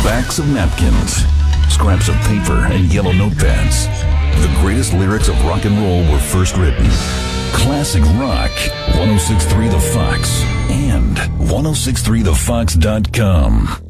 backs of napkins, scraps of paper, and yellow notepads. The greatest lyrics of rock and roll were first written. Classic Rock, 1063 The Fox, and 1063thefox.com.